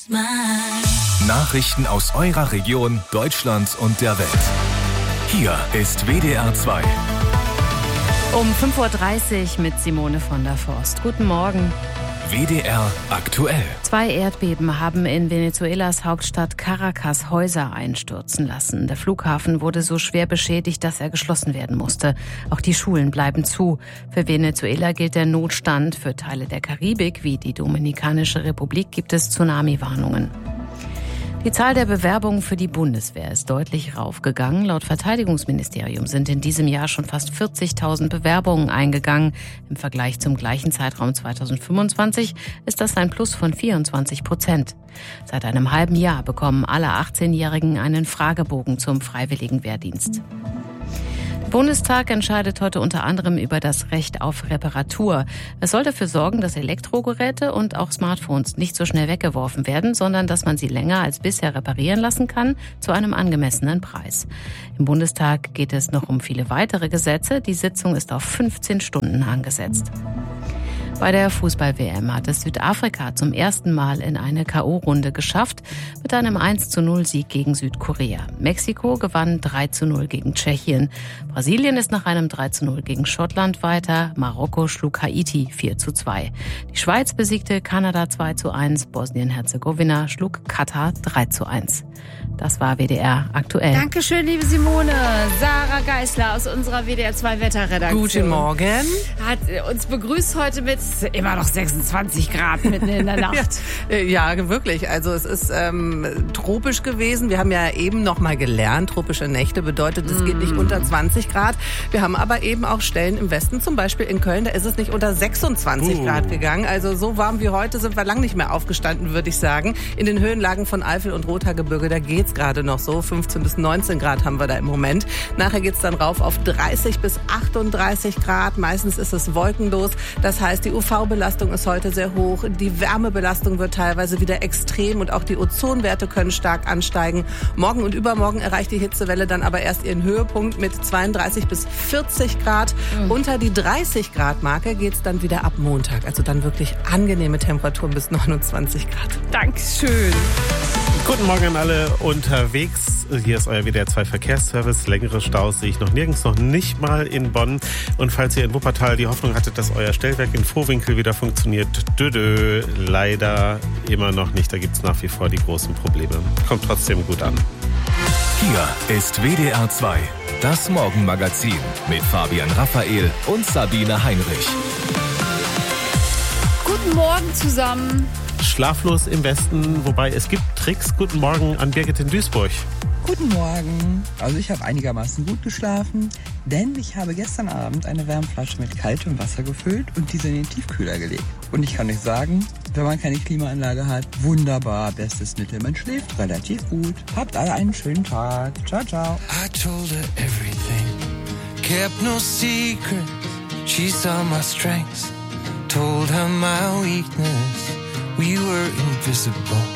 Nachrichten aus eurer Region, Deutschland und der Welt. Hier ist WDR 2. Um 5.30 Uhr mit Simone von der Forst. Guten Morgen. WDR aktuell. 2 Erdbeben haben in Venezuelas Hauptstadt Caracas Häuser einstürzen lassen. Der Flughafen wurde so schwer beschädigt, dass er geschlossen werden musste. Auch die Schulen bleiben zu. Für Venezuela gilt der Notstand. Für Teile der Karibik, wie die Dominikanische Republik, gibt es Tsunami-Warnungen. Die Zahl der Bewerbungen für die Bundeswehr ist deutlich raufgegangen. Laut Verteidigungsministerium sind in diesem Jahr schon fast 40.000 Bewerbungen eingegangen. Im Vergleich zum gleichen Zeitraum 2025 ist das ein Plus von 24%. Seit einem halben Jahr bekommen alle 18-Jährigen einen Fragebogen zum freiwilligen Wehrdienst. Der Bundestag entscheidet heute unter anderem über das Recht auf Reparatur. Es soll dafür sorgen, dass Elektrogeräte und auch Smartphones nicht so schnell weggeworfen werden, sondern dass man sie länger als bisher reparieren lassen kann, zu einem angemessenen Preis. Im Bundestag geht es noch um viele weitere Gesetze. Die Sitzung ist auf 15 Stunden angesetzt. Bei der Fußball-WM hat es Südafrika zum ersten Mal in eine K.O.-Runde geschafft mit einem 1:0-Sieg gegen Südkorea. Mexiko gewann 3:0 gegen Tschechien. Brasilien ist nach einem 3:0 gegen Schottland weiter. Marokko schlug Haiti 4:2. Die Schweiz besiegte Kanada 2:1. Bosnien-Herzegowina schlug Katar 3:1. Das war WDR aktuell. Dankeschön, liebe Simone. Sarah Geisler aus unserer WDR 2 Wetterredaktion. Guten Morgen. Hat uns begrüßt heute mit immer noch 26 Grad mitten in der Nacht. Ja, wirklich. Also es ist tropisch gewesen. Wir haben ja eben noch mal gelernt, tropische Nächte bedeutet, es geht nicht unter 20 Grad. Wir haben aber eben auch Stellen im Westen, zum Beispiel in Köln, da ist es nicht unter 26 Grad gegangen. Also so warm wie heute sind wir lang nicht mehr aufgestanden, würde ich sagen. In den Höhenlagen von Eifel und Rothaargebirge, da geht's gerade noch so. 15 bis 19 Grad haben wir da im Moment. Nachher geht's dann rauf auf 30 bis 38 Grad. Meistens ist es wolkenlos. Das heißt, die UV-Belastung ist heute sehr hoch. Die Wärmebelastung wird teilweise wieder extrem und auch die Ozonwerte können stark ansteigen. Morgen und übermorgen erreicht die Hitzewelle dann aber erst ihren Höhepunkt mit 32 bis 40 Grad. Unter die 30 Grad Marke geht's dann wieder ab Montag. Also dann wirklich angenehme Temperaturen bis 29 Grad. Dankeschön. Guten Morgen an alle unterwegs. Hier ist euer WDR 2 Verkehrsservice. Längere Staus sehe ich noch nirgends, noch nicht mal in Bonn. Und falls ihr in Wuppertal die Hoffnung hattet, dass euer Stellwerk in Vohwinkel wieder funktioniert, leider immer noch nicht. Da gibt es nach wie vor die großen Probleme. Kommt trotzdem gut an. Hier ist WDR 2, das Morgenmagazin mit Fabian Raphael und Sabine Heinrich. Guten Morgen zusammen. Schlaflos im Westen, wobei es gibt Tricks. Guten Morgen an Birgit in Duisburg. Guten Morgen. Also ich habe einigermaßen gut geschlafen, denn ich habe gestern Abend eine Wärmflasche mit kaltem Wasser gefüllt und diese in den Tiefkühler gelegt. Und ich kann euch sagen, wenn man keine Klimaanlage hat, wunderbar, bestes Mittel. Man schläft relativ gut. Habt alle einen schönen Tag. Ciao, ciao. I told her everything, kept no secret. She saw my strengths, told her my weakness. We were invisible.